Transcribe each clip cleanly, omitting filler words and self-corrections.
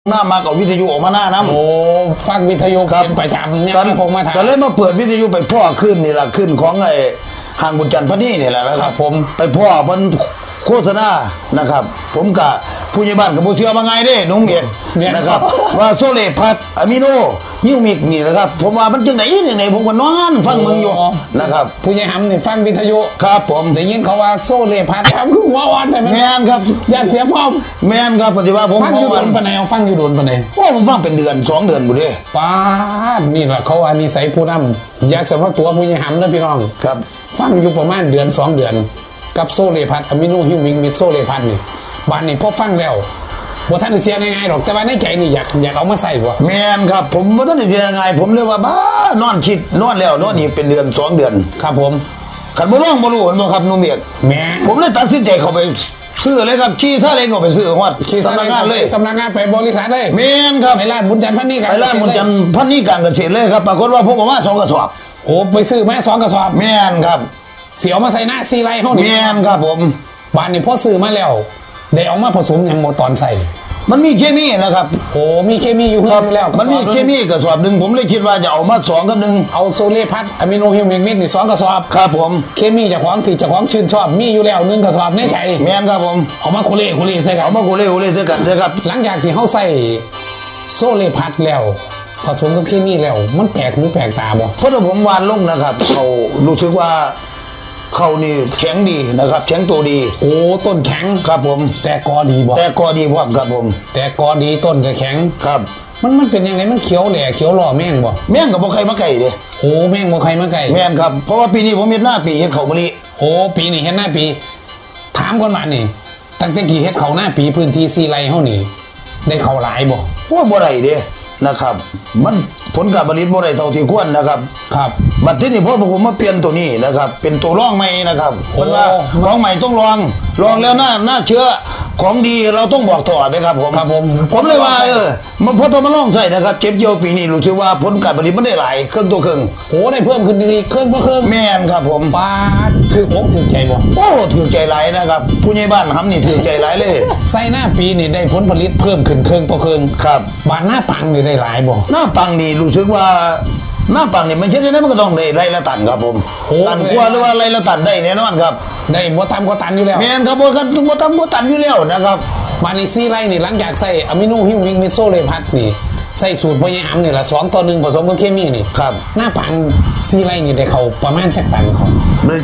หน้ามากับวิทยุออกมาหน้าน้ำโอ้ฟังวิทยุเป็นประจำเนี่ยคงมาถามก็เลยมาเปิดวิทยุไปพ่อขึ้นนี่แหละขึ้นของไอ้ห่างบุญจันทร์พนี่นี่แหละนะครับผมไปพ่อมันโฆษณานะครับผมกับผู้ใหญ่บ้านกับผู้เชื่อมาไงเด้นุ่งเมียนนะครับว่าโซเลพัดอะมิโนยิวมิกนี่นะครับผมว่ามันจังไหนอย่างไหนผมก็นอนฟังมึงอยู่นะครับผู้ใหญ่หำนี่ฟังวิทยุครับผมได้ยินเขาว่าโซเลพัดครับคือหัวอ่อนแต่แมนครับอยากเสียพร้อมแมนครับปฏิวัติผมฟังอยู่โดนปะไหนฟังอยู่โดนปะไหนโอ้ผมฟังเป็นเดือน2 เดือนบุเด้ป้านี่แหละเขาว่านิสัยผู้นำอย่าเสมอตัวผู้ใหญ่หำนะพี่น้องครับฟังอยู่ประมาณเดือน2 เดือนกับโซเลพัดอะมิโนฮิวมิกมิดโซเลพัดนี่บ้านนี้พอฟังแล้วบ่ท่านเสียง่ายๆหรอกแต่ว่าในใจนี่อยากเอามาใส่บ่แม่นครับผมบ่ท่านเสียง่ายผมเลยว่าบ้านอนคิดนอนแล้วนอนอีกเป็นเดือน2 เดือนครับผมคันบ่ร้องบ่รู้บ่ครับนุ่มเมียกแม่ผมเลยตัดสินใจเข้าไปซื้อเลยครับขี่ท่าเล้งเข้าไปซื้อฮอดสำนักงานเลยสำนักงานไปบริษัทเลยแม่นครับไปร้านบุญจันทร์พันนี่ไปร้านบุญจันทร์พันนี่การเกษตรเลยครับปรากฏว่าผมบอกว่า2 กระสอบโอ้ไปซื้อมา2 กระสอบแม่นครับเสียวมาใส่หน้า4 ไร่เฮานี่แม่นครับผมบ้านนี้พอซื้อมาแล้วได้เอามาผสมอย่างโมตอนใส่มันมีเคมีนะครับโอ้มีเคมีอยู่แล้วมันมีเคมีกระสอบหนึ่งผมเลยคิดว่าจะเอามา2 กับ 1 เอาโซเลพัดอะมิโนฮิวมิกมิดนี่2 กระสอบครับผมเคมีเจ้าของที่เจ้าของชื่นชอบมีอยู่แล้ว1 กระสอบในใจแม่นครับผมเอามาคุเล่ใส่กันเอามาคุเล่ใส่กันใช่ครับหลังจากที่เขาใส่โซเลพัดแล้วผสมกับเคมีแล้วมันแปลกหูแปลกตาบ่เพราะผมวานลงนะครับเขารู้สึกว่าเขานี่แข็งดีนะครับแข็งตัวดีโอ้ต้นแข็งครับผมแต่กอดีบ่แต่กอดีพร้อมครับผมแต่กอดีต้นก็แข็งครับมันเป็นยังไงมันเขียวแหล่เขียวหล่อแม่งบ่แม่งกับบ่ใครมาไก่เด้โอ้แม่งบ่ใครมาไก่แม่งครับเพราะว่าปีนี้ผมเฮ็ดหน้าปีเฮ็ดเขามะลิโอ้ปีนี้เฮ็ดหน้าปีถามก่อนมานี่ตั้งแต่กี่เฮ็ดเขาหน้าปีพื้นที่4 ไร่เฮานี่ได้เขาหลายบ่ว่าบ่ได้เด้นะครับมันผลการผลิตบ่ได้เท่าที่ควรนะครับครับบัดนี้พอผมมาเปลี่ยนตัวนี้นะครับเป็นตัวรองใหม่นะครับเพราะว่าของใหม่ต้องลองแล้วน่าเชื่อของดีเราต้องบอกต่อไปครับผมเลยว่ามันพอต้องมาลองใส่นะครับเก็บเกี่ยวปีนี้รู้สึกว่าผลการผลิตมันได้หลายเครื่องตัวเครื่องโอ้ได้เพิ่มขึ้นดีเครื่องตัวเครื่องแม่นครับผมป้าถือผมถือใจบ่โอ้ถือใจหลายนะครับผู้ใหญ่บ้านครับนี่ถือใจหลายเลยใส่หน้าปีนี่ได้ผลผลิตเพิ่มขึ้นเครื่องตัวเครื่องครับบ้านหน้าปังนี่ได้หลายบ่หน้าปังนี่รู้สึกว่าหน้าปังเนี่ยมันเช่นนั้นมันก็ต้องได้ไรละตันครับผมตันกว่าหรือว่าไรละตันได้แน่นอนครับได้บ่ทำก็ตันอยู่แล้วแม่นครับบ่ทำก็ตันอยู่แล้วนะครับบ้านนี้4 ไร่นี่หลังจากใส่อะมิโนฮิวมิกมิโซเลพัดนี่ใส่สูตรพยายามนี่ละ2 ต่อ 1ผสมกับเคมีนี่ครับหน้าปัง4 ไร่นี่ได้เขาประมาณจักตันเขา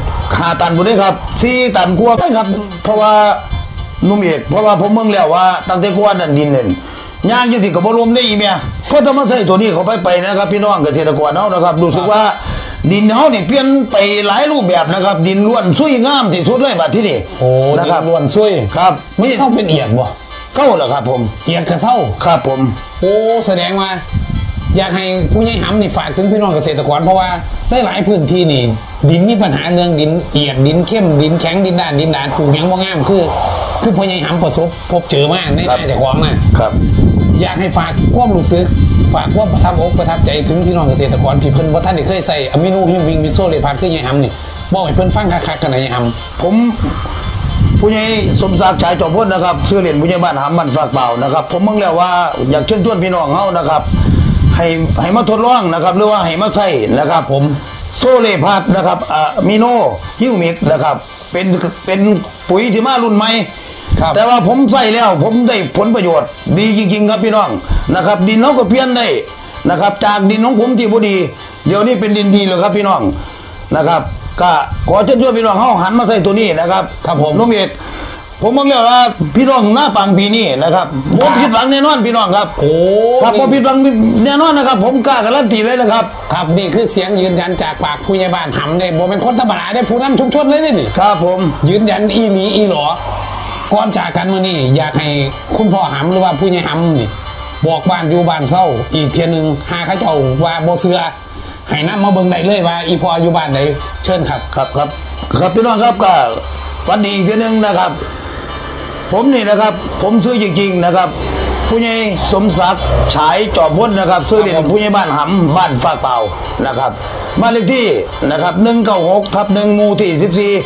5 ตันบ่ได้ครับ4 ตันกว่าใช่ครับเพราะว่านุ่มเอกเพราะว่าผมเมืองแล้วว่าตั้งแต่กว่านั่นดินเนี่ยย่างอยู่ที่กับบรมได้อีเมียเพราะถ้ามาใส่ตัวนี้เขาไปนะครับพี่น้องเกษตรกรเฮานะครับรู้สึกว่าดินเฮานี่เปลี่ยนไปหลายรูปแบบนะครับดินล้วนซุยงามที่สุดเลยบัดที่นี่โอ้นะครับล้วนซุยครับนี่เศร้าเป็นเอียดบ่เศร้าเหรอครับผมเอียดกับเศร้าครับผมโอ้แสดงว่าอยากให้ผู้ใหญ่หำนี่ฝากถึงพี่น้องเกษตรกรเพราะว่าหลายพื้นที่นี่ดินมีปัญหาเรื่องดินเอียดดินเข้มดินแข็งดินด่านปลูกยังบ่งามคือผู้ใหญ่หำประสบพบเจอมากในหน้าเจ้าของนะครับอยากให้ฝากความรู้สึกฝากความประทับอกประทับใจถึงพี่น้องเกษตรกรที่เพิ่นบ่ทันได้เคยใส่อะมิโนฮิวมิกมิโซเลพัดคือใหญ่หำนี่บอกให้เพิ่นฟังคักๆกันนะใหญ่หำผมผู้ใหญ่สมศักดิ์ชายจอมพลนะครับชื่อเล่นผู้ใหญ่บ้านหำมันฝากเปล่านะครับผมมึงแล้วว่าอยากเชิญชวนพี่น้องเฮานะครับให้มาทดลองนะครับหรือว่าให้มาใส่นะครับผมโซเลพัดนะครับมิโนฮิวมิกนะครับเป็นปุ๋ยที่มารุ่นใหม่แต่ว่าผมใส่แล้วผมได้ผลประโยชน์ดีจริงๆครับพี่น้องนะครับดินเขาก็เพี้ยนได้นะครับจากดินของผมที่บ่ดีเดี๋ยวนี้เป็นดินดีเลยครับพี่น้องนะครับก็ขอเชิญชวนพี่น้องเขาหันมาใส่ตัวนี้นะครับผมน้องเอกผมบอกเลยว่าพี่น้องหน้าปังปีนี้นะครับผมผิดหวังแน่นอนพี่น้องครับโอ้ครับผมผิดหวังแน่นอนนะครับผมกล้าการันตีเลยนะครับครับนี่คือเสียงยืนยันจากปากผู้ใหญ่บ้านหำเนี่ยบ่เป็นคนธรรมดาได้ผู้นำชุมชนเลยนี่ครับผมยืนยันอีหลีอีหลอก่อนจากกันมื้อนี้อยากให้คุณพ่อหำหรือว่าผู้ใหญ่หำนี่บอกบ้านอยู่บ้านเศร้าอีกเทียนึงหาเขาเจ้าว่าบ่เสือให้นำมาเบิ่งได้เลยว่าอีพ่ออยู่บ้านไหนเชิญครับครับพี่น้องครับก็ฝันดีอีกเทียนึงนะครับผมนี่นะครับผมซื้อจริงๆนะครับผู้ใหญ่สมศักดิ์ฉายจอมพลนะครับซื้อเด่นผู้ใหญ่บ้านหำบ้านฝากเป่านะครับบ้านเลขที่นะครับ196/1หมู่ที่14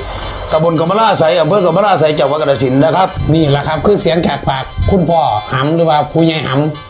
ตำบลกำมะลาไสอำเภอกำมะลาไสจังหวัดกาฬสินธุ์นะครับนี่แหละครับคือเสียงจากปากคุณพ่อหำหรือว่าผู้ใหญ่หำ